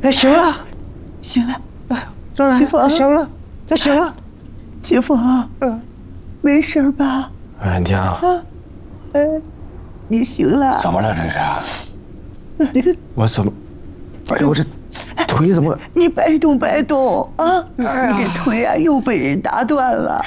哎，醒了， 醒了， 壮然， 媳妇醒了，他醒了。 姐夫，没事吧？ 哎，娘， 啊，哎，你醒了？ 怎么了这是？我怎么？哎呦，我这腿怎么？ 你别动别动啊！你这腿啊又被人打断了。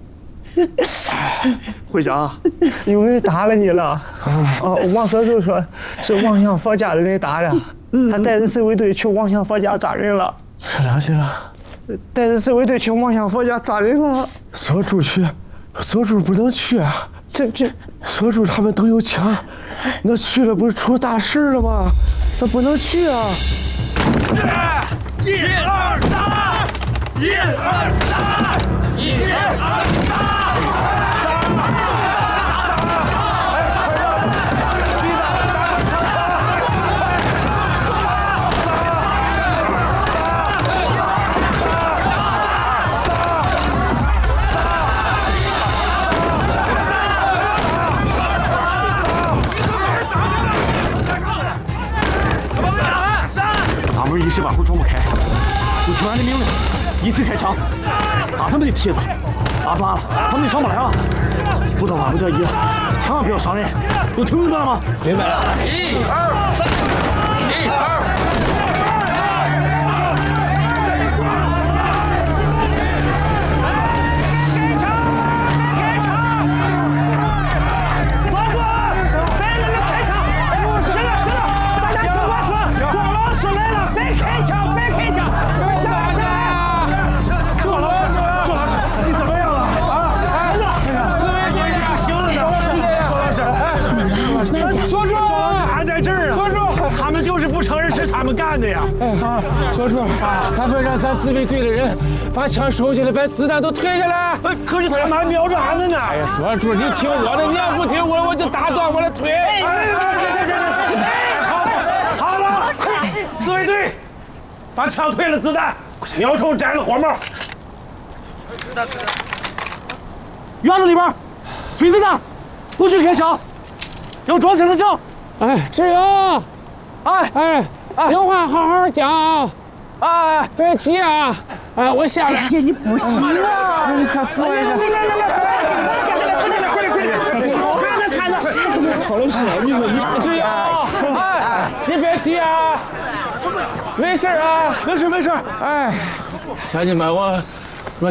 会长，有人打了你了。王所柱说是望乡佛家的人打的，他带着自卫队去望乡佛家抓人了。 是哪去了？ 带着自卫队去望乡佛家抓人了。 所柱去，所柱不能去啊！ 这， 所柱他们都有枪，那去了不是出大事了吗？那不能去啊！ 一二三，一二三，一二三。 大门一时半会儿撞不开，就听俺的命令，依次开枪，打他们的梯子，打断了，他们就上不来了。不到万不得已，千万不要伤人，都听明白了吗？ 明白了。 一二三，一二。 他们干的呀！所柱，赶快让咱自卫队的人把枪收起来，把子弹都推下来。可是他们还瞄着俺们呢！哎呀，所柱，你听我的，你要不听我就打断我的腿。好了，自卫队，把枪退了，子弹，瞄虫摘了火帽。院子里边，推子弹，不许开枪，要装身份证。 哎，志勇， 哎。 有话好好讲，别急啊！我下来。 哎呀，你不行啊！ 你快扶我一下！ 搀着！ 好了，是啊，你志勇，你别急啊，没事啊，没事。哎，乡亲们，